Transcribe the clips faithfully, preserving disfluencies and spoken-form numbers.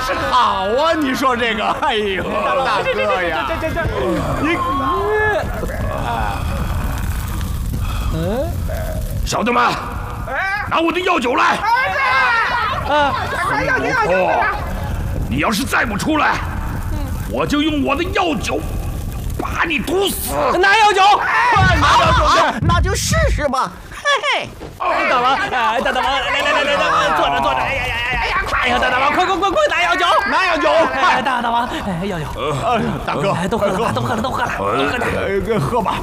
是好啊！你说这个，哎呦，大哥呀， 这这这这， 你， 嗯，小的们，拿我的药酒来！ 啊， 孙悟空，你要是再不出来，我就用我的药酒把你毒死！ 拿药酒， 好，那就试试吧。嘿嘿， 大王，哎，大大王，来来来来来，坐着坐着，哎呀呀呀呀，快呀，大大王，快快快快拿药酒， 拿药酒， 快，大大王，哎，药酒， 大哥， 都喝了，都喝了，都喝了，都喝点， 喝吧。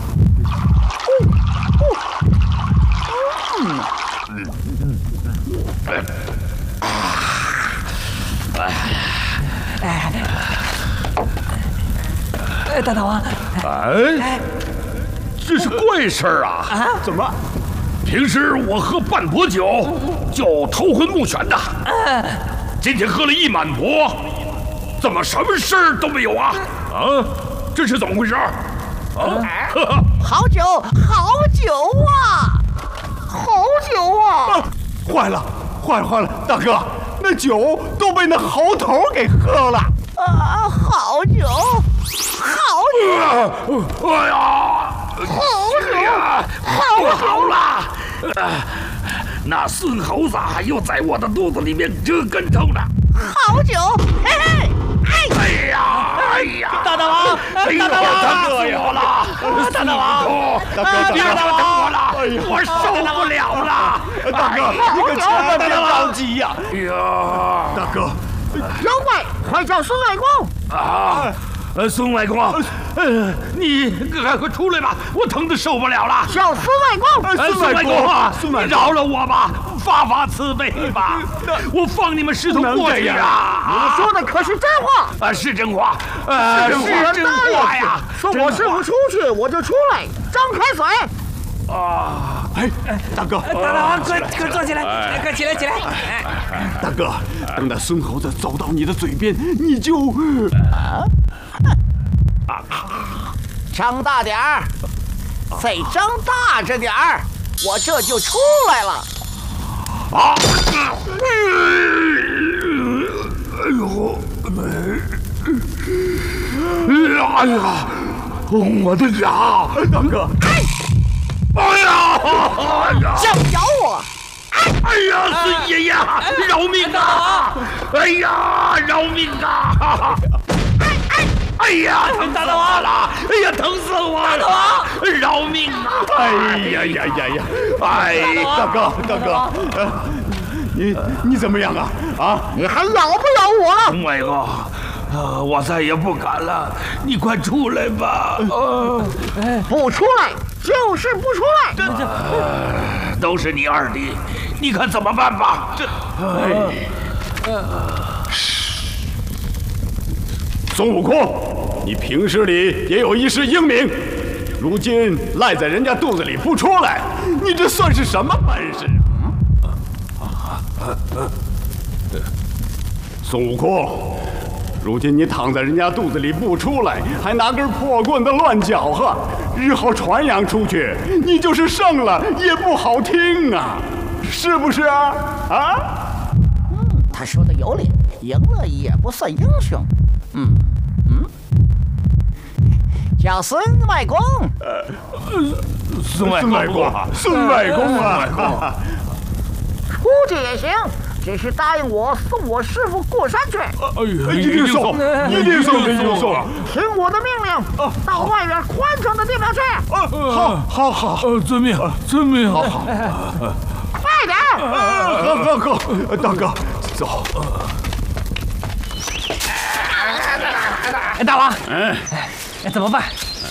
哎，大大王， 哎，这是怪事儿啊！ 啊， 怎么？ 平时我喝半钵酒就头昏目眩的，今天喝了一满钵，怎么什么事儿都没有啊？啊，这是怎么回事？啊， 好酒，好酒啊，好酒啊！ 坏了，坏了，坏了，大哥，那酒都被那猴头给喝了。 啊，好酒，好酒， 哎呀， 好酒呀， 好不好了！那孙猴子又在我的肚子里面折跟头呢。 好酒，嘿嘿，哎， 哎呀，哎呀， 大大王，大大王， 疼死我了！ 大大王， 大哥， 别大哥， 疼我了，我受不了了！ 大哥，你可千万别着急呀！ 哎呀， 大哥， 妖怪，快叫孙外公！ 啊！呃，孙外公，呃，你赶快出来吧，我疼得受不了了。 叫孙外公！ 呃，孙外公啊，你饶了我吧，发发慈悲吧，我放你们师徒过去啊！ 你说的可是真话？ 啊，是真话，呃，是真话呀！ 说我师傅出去，我就出来，张开嘴。 啊！ 哎，大哥， 大大王，快快坐起来，快起来起来！ 大哥，等那孙猴子走到你的嘴边，你就啊， 张大点儿，再张大着点儿，我这就出来了。 啊！哎呦！哎呀！我的牙！ 大哥， 哎呀！哎呀！ 想咬我？ 哎呀，孙爷爷，饶命啊！哎呀，饶命啊！哎呀，疼死我了！哎呀，疼死我了！饶命啊！ 哎呀呀呀呀！哎，大哥，大哥，呃，你你怎么样啊？啊， 你还咬不咬我了？ 孙外公，呃，我再也不敢了，你快出来吧！呃， 不出来就是不出来。 呃，都是你二弟，你看怎么办吧？这， 哎，孙悟空，你平时里也有一世英名，如今赖在人家肚子里不出来，你这算是什么本事？孙悟空，如今你躺在人家肚子里不出来，还拿根破棍子乱搅和，日后传扬出去，你就是胜了也不好听啊，是不是啊？啊？ 嗯，他说的有理，赢了也不算英雄。嗯嗯，叫孙外公。 呃，孙外公， 孙外公啊！ 出去也行，只是答应我送我师傅过山去。 哎呀， 一定送，一定送，一定送！ 听我的命令，到外边宽敞的地方去。 好，好，好， 呃，遵命，遵命， 好好， 快点！ 好，好，好，大哥，走。 哎，大王， 哎， 哎，怎么办？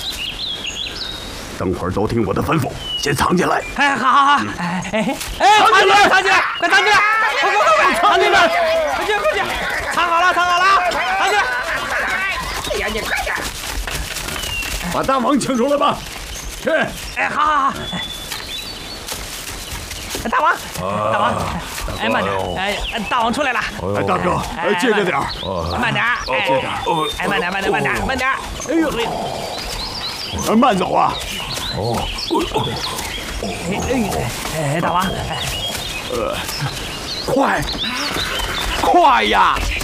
等会儿都听我的吩咐，先藏起来。 哎，好好好，哎哎哎，藏起来，藏起来，快藏起来！快快快快，藏起来！快去快去，藏好了，藏好了，藏起来！ 哎呀，你快点！ 把大王请出来吧。去。 哎，好好好。哎，大王，大王，哎，慢点，哎，大王出来了。 哎，大哥，哎，借着点儿， 慢点，哎， 借点儿， 哎，慢点，慢点，慢点，慢点。 哎呦，哎，慢走啊！ 哦， 哎哎哎，大王， 呃，快，快呀！